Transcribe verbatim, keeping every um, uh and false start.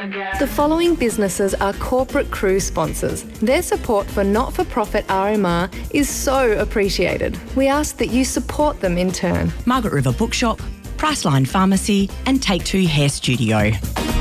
The following businesses are corporate cruise sponsors. Their support for not-for-profit R M R is so appreciated. We ask that you support them in turn. Margaret River Bookshop, Priceline Pharmacy and Take Two Hair Studio.